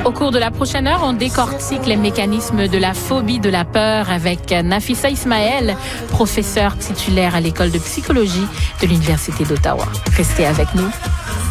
Au cours de la prochaine heure, on décortique les mécanismes de la phobie de la peur avec Nafissa Ismaël, professeure titulaire à l'école de psychologie de l'Université d'Ottawa. Restez avec nous.